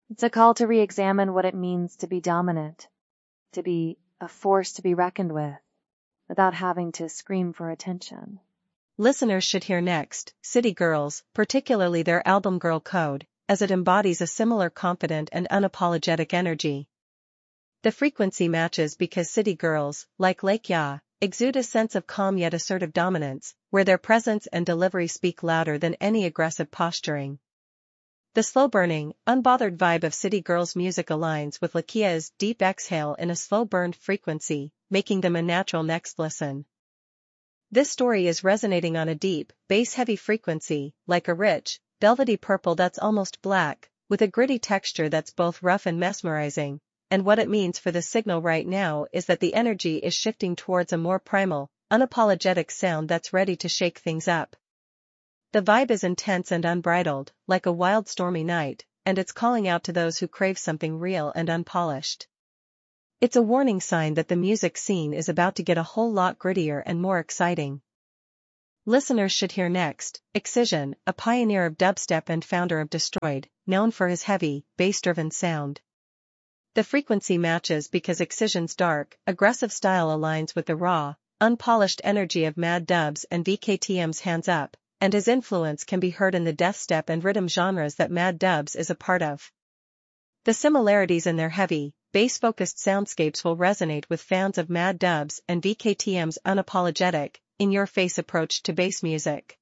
It's a call to re-examine what it means to be dominant, to be a force to be reckoned with, without having to scream for attention. Listeners should hear next, City Girls, particularly their album Girl Code, as it embodies a similar confident and unapologetic energy. The frequency matches because City Girls, like Lake Ya, exude a sense of calm yet assertive dominance, where their presence and delivery speak louder than any aggressive posturing. The slow-burning, unbothered vibe of City Girls' music aligns with Lakia's deep exhale in a slow-burned frequency, making them a natural next listen. This story is resonating on a deep, bass-heavy frequency, like a rich, velvety purple that's almost black, with a gritty texture that's both rough and mesmerizing, and what it means for the signal right now is that the energy is shifting towards a more primal, unapologetic sound that's ready to shake things up. The vibe is intense and unbridled, like a wild stormy night, and it's calling out to those who crave something real and unpolished. It's a warning sign that the music scene is about to get a whole lot grittier and more exciting. Listeners should hear next, Excision, a pioneer of dubstep and founder of Destroyed, known for his heavy, bass-driven sound. The frequency matches because Excision's dark, aggressive style aligns with the raw, unpolished energy of Mad Dubs and VKTM's Hands Up, and his influence can be heard in the deathstep and rhythm genres that Mad Dubs is a part of. The similarities in their heavy, bass-focused soundscapes will resonate with fans of Mad Dubs and VKTM's unapologetic, in-your-face approach to bass music.